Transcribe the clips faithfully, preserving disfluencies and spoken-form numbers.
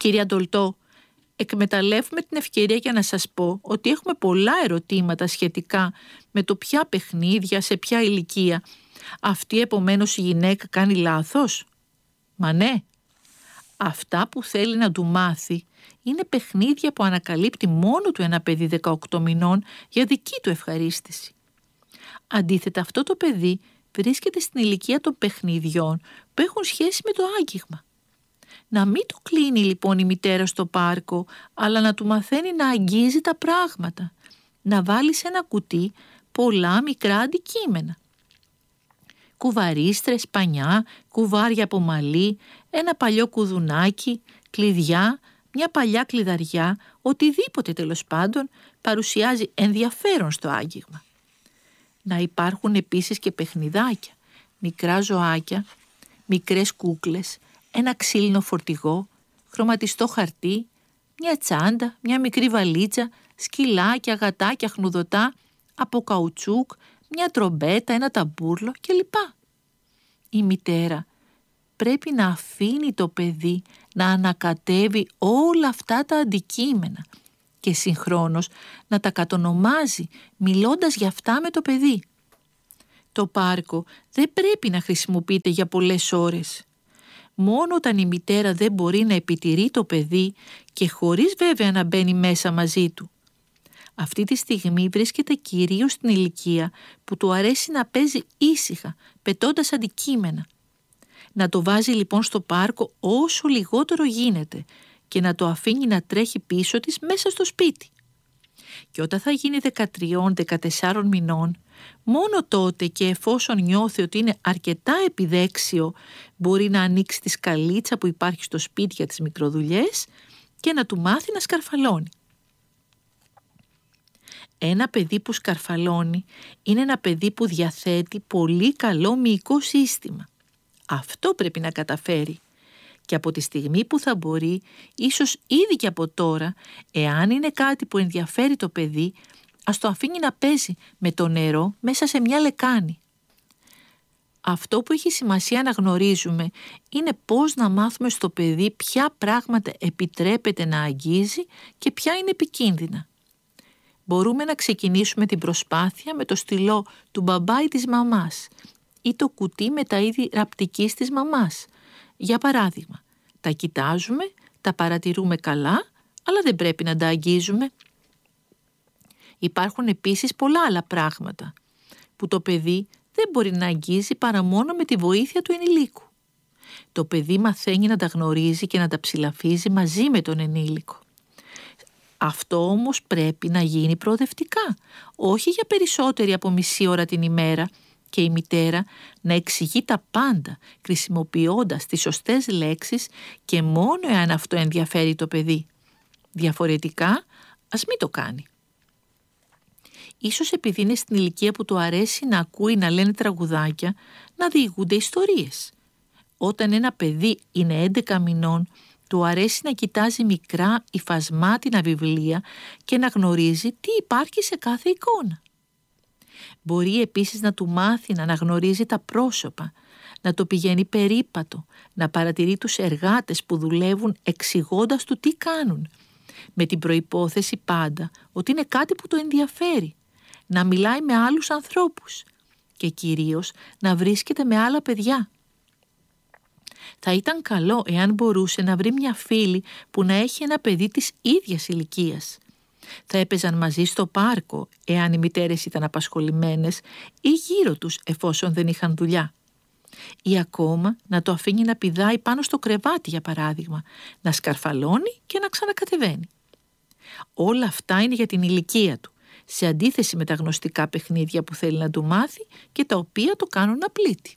Κυρία Ντολτό, εκμεταλλεύουμε την ευκαιρία για να σας πω ότι έχουμε πολλά ερωτήματα σχετικά με το ποια παιχνίδια, σε ποια ηλικία. Αυτή επομένως η γυναίκα κάνει λάθος? Μα ναι. Αυτά που θέλει να του μάθει είναι παιχνίδια που ανακαλύπτει μόνο του ένα παιδί δεκαοκτώ μηνών για δική του ευχαρίστηση. Αντίθετα, αυτό το παιδί βρίσκεται στην ηλικία των παιχνιδιών που έχουν σχέση με το άγγιγμα. Να μην το κλείνει λοιπόν η μητέρα στο πάρκο, αλλά να του μαθαίνει να αγγίζει τα πράγματα. Να βάλει σε ένα κουτί πολλά μικρά αντικείμενα. Κουβαρίστρες, πανιά, κουβάρια από μαλλί, ένα παλιό κουδουνάκι, κλειδιά, μια παλιά κλειδαριά, οτιδήποτε τέλος πάντων παρουσιάζει ενδιαφέρον στο άγγιγμα. Να υπάρχουν επίσης και παιχνιδάκια, μικρά ζωάκια, μικρές κούκλες, ένα ξύλινο φορτηγό, χρωματιστό χαρτί, μια τσάντα, μια μικρή βαλίτσα, σκυλάκια, γατάκια χνουδωτά, από καουτσούκ, μια τρομπέτα, ένα ταμπούρλο κλπ. Η μητέρα πρέπει να αφήνει το παιδί να ανακατεύει όλα αυτά τα αντικείμενα και συγχρόνως να τα κατονομάζει μιλώντας για αυτά με το παιδί. Το πάρκο δεν πρέπει να χρησιμοποιείται για πολλές ώρες. Μόνο όταν η μητέρα δεν μπορεί να επιτηρεί το παιδί και χωρίς βέβαια να μπαίνει μέσα μαζί του. Αυτή τη στιγμή βρίσκεται κυρίως στην ηλικία που του αρέσει να παίζει ήσυχα, πετώντας αντικείμενα. Να το βάζει λοιπόν στο πάρκο όσο λιγότερο γίνεται και να το αφήνει να τρέχει πίσω της μέσα στο σπίτι. Και όταν θα γίνει δεκατρία δεκατέσσερα μηνών, μόνο τότε και εφόσον νιώθει ότι είναι αρκετά επιδέξιο, μπορεί να ανοίξει τη σκαλίτσα που υπάρχει στο σπίτι για τις μικροδουλειές και να του μάθει να σκαρφαλώνει. Ένα παιδί που σκαρφαλώνει είναι ένα παιδί που διαθέτει πολύ καλό μυϊκό σύστημα. Αυτό πρέπει να καταφέρει. Και από τη στιγμή που θα μπορεί, ίσως ήδη και από τώρα, εάν είναι κάτι που ενδιαφέρει το παιδί, ας το αφήνει να παίζει με το νερό μέσα σε μια λεκάνη. Αυτό που έχει σημασία να γνωρίζουμε είναι πώς να μάθουμε στο παιδί ποια πράγματα επιτρέπεται να αγγίζει και ποια είναι επικίνδυνα. Μπορούμε να ξεκινήσουμε την προσπάθεια με το στυλό του μπαμπά ή της μαμάς ή το κουτί με τα είδη ραπτικής της μαμάς. Για παράδειγμα, τα κοιτάζουμε, τα παρατηρούμε καλά, αλλά δεν πρέπει να τα αγγίζουμε. Υπάρχουν επίσης πολλά άλλα πράγματα που το παιδί δεν μπορεί να αγγίζει παρά μόνο με τη βοήθεια του ενηλίκου. Το παιδί μαθαίνει να τα γνωρίζει και να τα ψηλαφίζει μαζί με τον ενήλικο. Αυτό όμως πρέπει να γίνει προοδευτικά, όχι για περισσότερη από μισή ώρα την ημέρα, και η μητέρα να εξηγεί τα πάντα χρησιμοποιώντας τις σωστές λέξεις και μόνο εάν αυτό ενδιαφέρει το παιδί. Διαφορετικά, ας μην το κάνει. Ίσως επειδή είναι στην ηλικία που του αρέσει να ακούει να λένε τραγουδάκια, να διηγούνται ιστορίες. Όταν ένα παιδί είναι έντεκα μηνών, του αρέσει να κοιτάζει μικρά υφασμάτινα βιβλία και να γνωρίζει τι υπάρχει σε κάθε εικόνα. Μπορεί επίσης να του μάθει να αναγνωρίζει τα πρόσωπα, να το πηγαίνει περίπατο, να παρατηρεί τους εργάτες που δουλεύουν εξηγώντας του τι κάνουν, με την προϋπόθεση πάντα ότι είναι κάτι που το ενδιαφέρει, να μιλάει με άλλους ανθρώπους και κυρίως να βρίσκεται με άλλα παιδιά. Θα ήταν καλό εάν μπορούσε να βρει μια φίλη που να έχει ένα παιδί της ίδιας ηλικίας. Θα έπαιζαν μαζί στο πάρκο εάν οι μητέρες ήταν απασχολημένες ή γύρω τους εφόσον δεν είχαν δουλειά. Ή ακόμα να το αφήνει να πηδάει πάνω στο κρεβάτι για παράδειγμα, να σκαρφαλώνει και να ξανακατεβαίνει. Όλα αυτά είναι για την ηλικία του, σε αντίθεση με τα γνωστικά παιχνίδια που θέλει να του μάθει και τα οποία το κάνουν να πλήττει.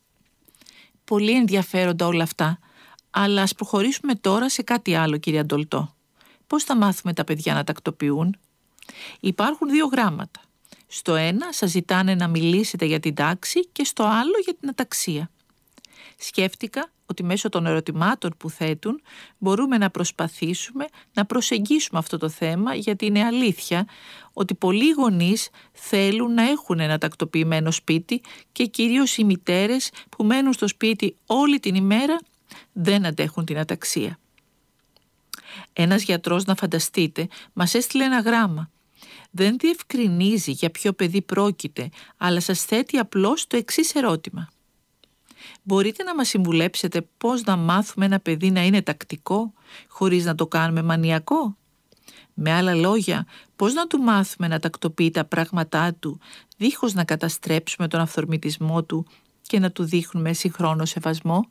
Πολύ ενδιαφέροντα όλα αυτά, αλλά ας προχωρήσουμε τώρα σε κάτι άλλο, κυρία Ντολτό. Πώς θα μάθουμε τα παιδιά να τακτοποιούν? Υπάρχουν δύο γράμματα. Στο ένα σας ζητάνε να μιλήσετε για την τάξη και στο άλλο για την αταξία. Σκέφτηκα ότι μέσω των ερωτημάτων που θέτουν μπορούμε να προσπαθήσουμε να προσεγγίσουμε αυτό το θέμα, γιατί είναι αλήθεια ότι πολλοί γονείς θέλουν να έχουν ένα τακτοποιημένο σπίτι και κυρίως οι μητέρες που μένουν στο σπίτι όλη την ημέρα δεν αντέχουν την αταξία. Ένας γιατρός, να φανταστείτε, μας έστειλε ένα γράμμα. Δεν διευκρινίζει για ποιο παιδί πρόκειται, αλλά σας θέτει απλώς το εξής ερώτημα. Μπορείτε να μας συμβουλέψετε πώς να μάθουμε ένα παιδί να είναι τακτικό, χωρίς να το κάνουμε μανιακό? Με άλλα λόγια, πώς να του μάθουμε να τακτοποιεί τα πράγματά του, δίχως να καταστρέψουμε τον αυθορμητισμό του και να του δείχνουμε συγχρόνω σεβασμό?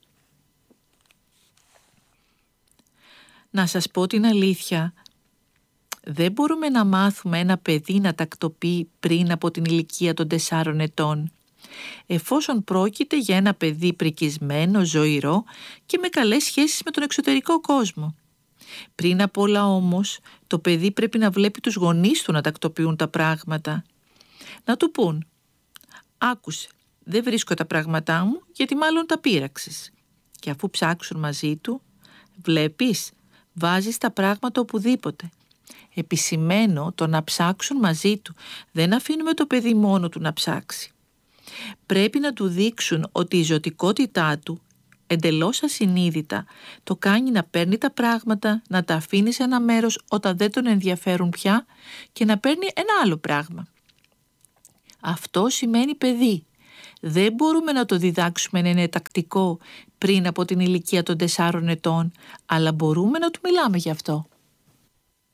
Να σας πω την αλήθεια, δεν μπορούμε να μάθουμε ένα παιδί να τακτοποιεί πριν από την ηλικία των τεσσάρων ετών, εφόσον πρόκειται για ένα παιδί πρικισμένο, ζωηρό και με καλές σχέσεις με τον εξωτερικό κόσμο. Πριν απ' όλα όμως, το παιδί πρέπει να βλέπει τους γονείς του να τακτοποιούν τα πράγματα. Να του πούν, άκουσε, δεν βρίσκω τα πράγματά μου γιατί μάλλον τα πείραξες. Και αφού ψάξουν μαζί του, βλέπεις, βάζεις τα πράγματα οπουδήποτε. Επισημαίνω το να ψάξουν μαζί του, δεν αφήνουμε το παιδί μόνο του να ψάξει. Πρέπει να του δείξουν ότι η ζωτικότητά του, εντελώς ασυνείδητα, το κάνει να παίρνει τα πράγματα, να τα αφήνει σε ένα μέρος όταν δεν τον ενδιαφέρουν πια και να παίρνει ένα άλλο πράγμα. Αυτό σημαίνει παιδί. Δεν μπορούμε να το διδάξουμε να είναι τακτικό πριν από την ηλικία των τεσσάρων ετών, αλλά μπορούμε να του μιλάμε γι' αυτό.